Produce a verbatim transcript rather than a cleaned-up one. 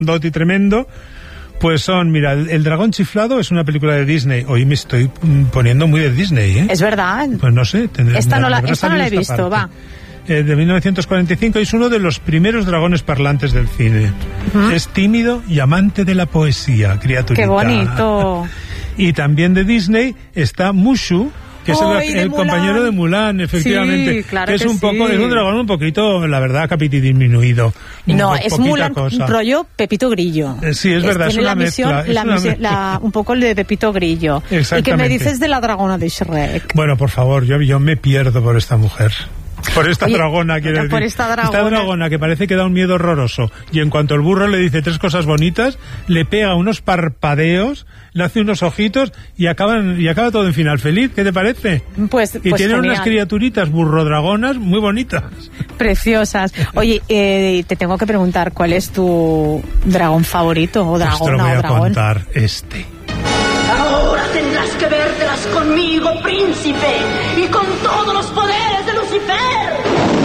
Dotti tremendo. Pues son, mira, el, el dragón chiflado es una película de Disney. Hoy me estoy poniendo muy de Disney, ¿eh? Es verdad. Pues no sé. Tendré, esta no la, esta no la he visto, parte. va. Eh, de mil novecientos cuarenta y cinco, es uno de los primeros dragones parlantes del cine. Uh-huh. Es tímido y amante de la poesía, criaturita. ¡Qué bonito! Y también de Disney está Mushu, que es el, el compañero de Mulan, efectivamente. Sí, claro que es que un poco, sí. es un dragón un poquito, la verdad, disminuido. No, po es Mulan, cosa. rollo Pepito Grillo. Eh, sí, es, es verdad, es una, misión, mezcla, es la una misión, mezcla. La, un poco el de Pepito Grillo. ¿Y qué me dices de la dragona de Shrek? Bueno, por favor, yo, yo me pierdo por esta mujer. Por esta Oye, dragona, quiero decir. Por esta dragona. Esta dragona que parece que da un miedo horroroso. Y en cuanto el burro le dice tres cosas bonitas, le pega unos parpadeos, le hace unos ojitos y acaban y acaba todo en final feliz. ¿Qué te parece? Pues, y pues tiene genial. unas criaturitas burrodragonas muy bonitas. Preciosas. Oye, eh, te tengo que preguntar, ¿cuál es tu dragón favorito o dragona pues te lo voy o a dragón? contar este. Ahora tendrás que vértelas conmigo, príncipe, y con todos los